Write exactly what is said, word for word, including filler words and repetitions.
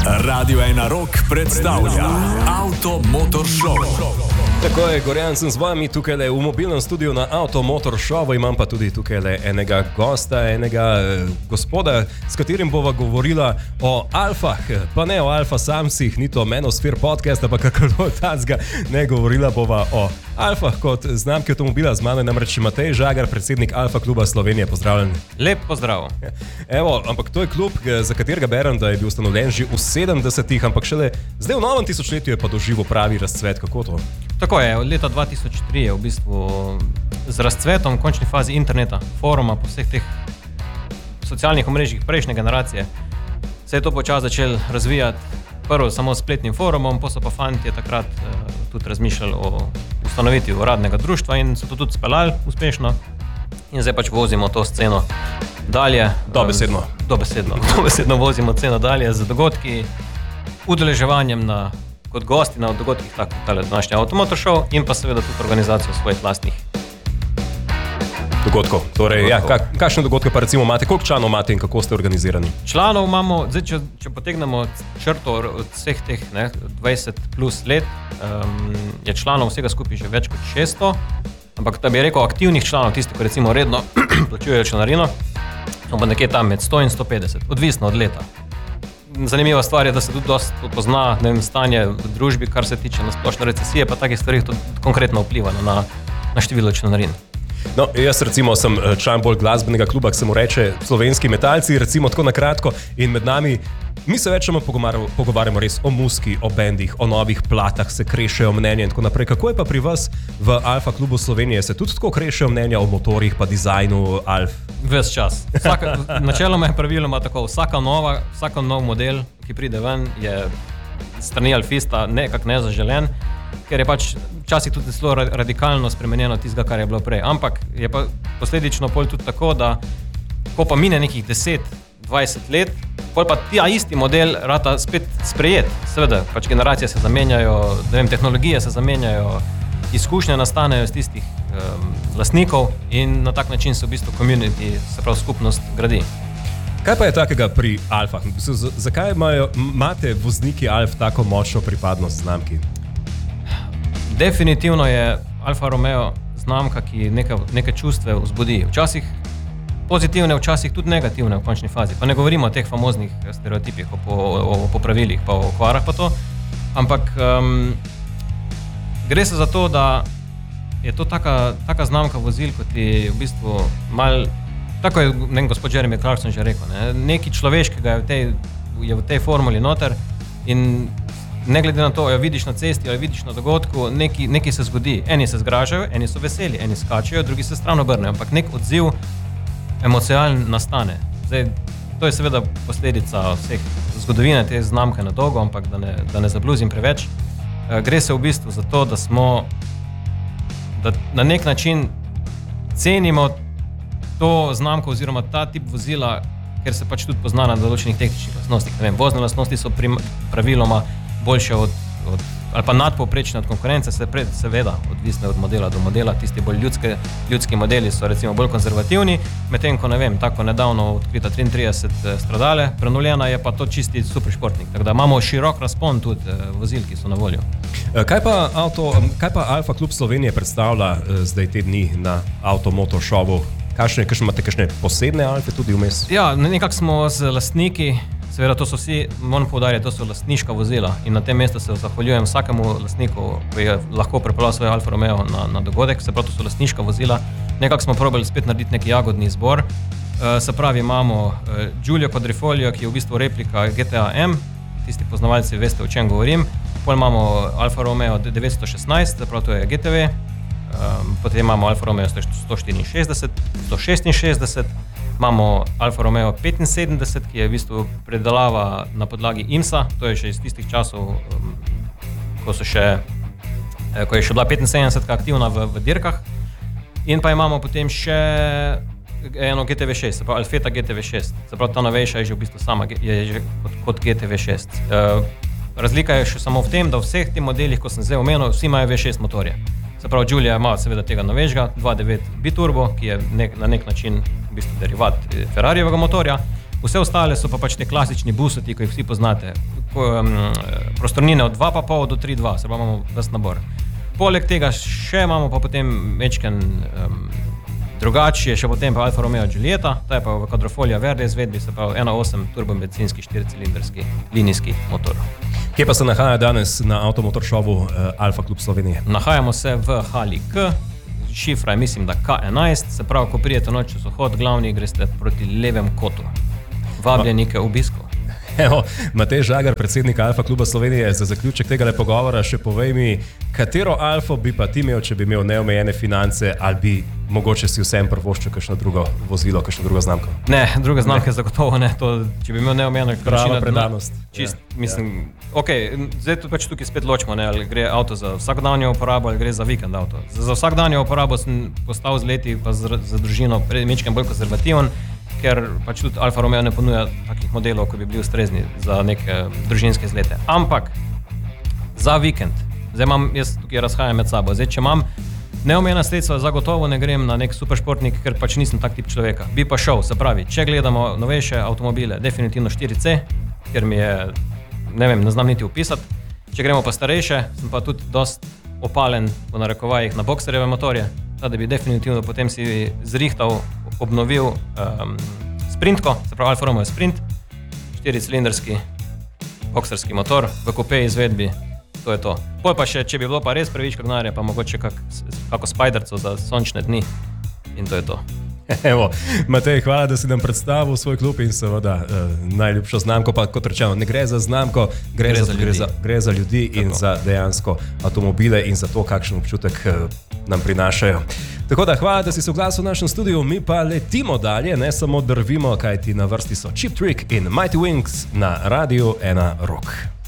Radio ena Rock predstavlja Auto Motor Show. Tako je, Gorjan sem z vami tukaj le v mobilnem studiu na Auto Motor Showu, imam pa tudi tukaj le enega gosta, enega eh, gospoda, s katerim bova govorila o alfah, pa ne o alfa samsih, ni to Manosphere podcast, ampak kako tacga, ne govorila bova o alfah kot znamki avtomobila. Z mano je namreč Matej Žagar, predsednik Alfa kluba Slovenije. Pozdravljen. Lep pozdrav. Evo, ampak to je klub, za katerega berem, da je bil ustanovljen že v sedemdesetih, ampak šele zdaj v novem tisočletju je pa doživel pravi razcvet. Kako to? Tako je, od leta dva tisoč tri je v bistvu z razcvetom v končni fazi interneta, foruma, po vseh teh socialnih omrežjih prejšnje generacije se je to počasi začel razvijati. Prvo samo s spletnim forumom, pa so pa fantje takrat uh, tudi razmišljali o ustanovitvi uradnega društva in so to tudi speljali uspešno. In zdaj pač vozimo to sceno dalje. Dobesedno. Um, dobesedno. Dobesedno vozimo sceno dalje z dogodki, udeleževanjem na kot gosti na dogodkih, tako tale današnji Auto Motor Show in pa seveda tudi organizacijo svojih lastnih dogodkov. Torej, dogodkov. Ja, kak, kakšne dogodke pa recimo imate, koliko članov imate in kako ste organizirani? Članov imamo, zdaj, če, če potegnemo črto od vseh teh ne, dvajset plus let, um, je članov vsega skupaj že več kot šeststo, ampak da bi rekel aktivnih članov, tisti, ki recimo redno plačujejo članarino, pa nekje tam med sto in sto petdeset, odvisno od leta. Zanimiva stvar je, da se tudi dosti pozna ne vem, stanje v družbi, kar se tiče na splošno recesije, pa takih stvari tudi konkretno vplivano na, na število članarin. No, jaz recimo sem član bolj glasbenega kluba, ki se mu reče Slovenski metalci, recimo tako na kratko, in med nami mi se večemo pogovarjamo res o muski, o bendih, o novih platah, se krešejo mnenja in tako naprej. Kako je pa pri vas v Alfa klubu Slovenije? Se tudi tako krešejo mnenja o motorjih pa dizajnu Alf? Ves čas. Vsaka, načeloma je praviloma tako, vsaka nova, vsaka nov model, ki pride ven, je strani alfista nekak nezaželen, ker je pač včasih tudi zelo radikalno spremenjeno tistega, kar je bilo prej. Ampak je pa posledično pol tudi tako, da ko pa mine nekih deset, dvajset let, pol pa ta isti model rata spet sprejet. Seveda, pač generacije se zamenjajo, ne vem, tehnologije se zamenjajo, izkušnje nastanejo z tistih um, lastnikov in na tak način se v bistvu community, se pravi skupnost, gradi. Kaj pa je takega pri Alfah? Z zakaj imajo, imate vozniki Alf tako močno pripadnost znamki? Definitivno je Alfa Romeo znamka, ki nekaj, nekaj čustve vzbudi. Včasih pozitivne, včasih tudi negativne v končni fazi. Pa ne govorimo o teh famoznih stereotipih, o, o, o popravilih, pa o okvarah pa to. Ampak um, gre se za to, da je to taka, taka znamka vozil, kot je v bistvu mal, tako je ne, gospod Jeremy Clarkson že rekel, ne, nekaj človeškega je v tej, je v tej formuli noter in ne glede na to, jo vidiš na cesti ali vidiš na dogodku, nekaj, nekaj se zgodi. Eni se zgražajo, eni so veseli, eni skačejo, drugi se stran obrnejo, ampak nek odziv emocionalen nastane. Zdaj, to je seveda posledica vseh zgodovine te znamke na dolgo, ampak da ne, da ne zabluzim preveč. E, gre se v bistvu za to, da smo, da na nek način cenimo to znamko oziroma ta tip vozila, ker se pač tudi pozna na določenih tehničnih lastnostih. Ne vem, vozne lastnosti so prim, praviloma boljše od, od, ali pa nadpovprečne od konkurence, se pred, seveda odvisne od modela do modela. Tisti bolj ljudske, ljudski modeli so recimo bolj konzervativni, medtem ko ne vem, tako nedavno odkrita triintrideset Stradale, prenovljena je pa to čisti super športnik. Tako da imamo širok razpon tudi vozil, ki so na voljo. Kaj pa, auto, kaj pa Alfa klub Slovenije predstavlja zdaj te dni na Auto Motor Showu? Kakšne, kakšne imate kakšne posebne Alfe tudi vmes? Ja, nekako smo z lastniki, seveda to so vsi, moram poudarjati, to so lastniška vozila in na tem mestu se zahvaljujem vsakemu lastniku, ki je lahko pripeljal svoj Alfa Romeo na, na dogodek, se pravi, to so lastniška vozila. Nekako smo probali spet narediti neki jagodni izbor, e, se pravi, imamo e, Giulio Quadrifoglio, ki je v bistvu replika G T A M, tisti poznavalci veste, o čem govorim, potem imamo Alfa Romeo devetsto šestnajst, se pravi, to je G T V, Um, potem imamo Alfa Romeo sto štiriinšestdeset, sto šestinšestdeset, imamo Alfa Romeo petinsedemdeset, ki je v bistvu predelava na podlagi I M S A, to je še iz tistih časov, um, ko, so še, eh, ko je še bila petinsedemdesetka aktivna v, v dirkah. In pa imamo potem še eno G T V šest, se pravi Alfetta G T V šest, se pravi ta novejša je že v bistvu sama, je že kot, kot G T V šest. Uh, razlika je še samo v tem, da v vseh teh modelih, ko sem zdaj omenil, vsi imajo V šest motorje. Se pravi, Giulia ima seveda tega novejšega, dva devet biturbo, ki je nek, na nek način v bistvu derivat Ferrarijevega motorja. Vse ostale so pa pač te klasični busoti, ki jih vsi poznate. Ko, um, prostornine od dva pa pol do tri dva, se pa imamo ves nabor. Poleg tega še imamo pa potem mečken um, drugačije, še potem pa Alfa Romeo Giulietta, ta je pa v Quadrifoglio Verde izvedbi, se pa ena osem turbobencinski štiricilindrski linijski motor. Kje pa se nahaja danes na Automotor Showu uh, Alfa Klub Slovenije? Nahajamo se v hali K, šifra je mislim, da K enajst, se pravi, ko prijete noč čez vhod, glavni greste proti levem kotu. Vabljeni k obisku. Evo, Matej Žagar, predsednik Alfa Kluba Slovenije, za zaključek tega pogovora še povej mi, katero Alfo bi pa ti imel, če bi imel neomejene finance, ali bi mogoče si vsem prvoščil kakšno drugo vozilo, kakšno drugo znamko? Ne, druge znamke zagotovo ne, to, če bi imel neomejeno prava predanost. Čist, ja, mislim, ja. ok, zdaj tu pač tukaj spet ločimo, ne, ali gre avto za vsakdanjo uporabo, ali gre za vikend avto. Za, za vsakdanjo uporabo sem postal z leti, pa za, za družino mečkem bolj konzervativen, ker pač tudi Alfa Romeo ne ponuja takih modelov, ko bi bili ustrezni za neke družinske izlete. Ampak za vikend, zdaj imam, jaz tukaj razhajam med sabo, zdaj če imam neomejena sredstva, zagotovo ne grem na nek superšportnik, ker pač nisem tak tip človeka. Bi pa šel, se pravi, če gledamo novejše avtomobile, definitivno štiri C, ker mi je, ne vem, ne znam niti upisati. Če gremo pa starejše, sem pa tudi dost opalen v narekovajih na bokserjeve motorje, da bi definitivno potem si zrihtal, obnovil um, sprintko, se pravi Alfa Romeo Sprint, štiricilindrski bokserski motor v coupe izvedbi, to je to. Pol pa še, če bi bilo pa res previč denarja, pa mogoče kak, kako Spiderco za sončne dni in to je to. Evo, Matej, hvala, da si nam predstavil svoj klub in seveda eh, najljubšo znamko, pa kot rečeno, ne gre za znamko, gre, gre, za, za, gre, za, gre za ljudi in za dejansko avtomobile in za to, kakšen občutek eh, nam prinašajo. Tako da hvala, da si se oglasil v našem studiu, mi pa letimo dalje, ne samo drvimo, kajti na vrsti so Cheap Trick in Mighty Wings na Radiu ena Rock.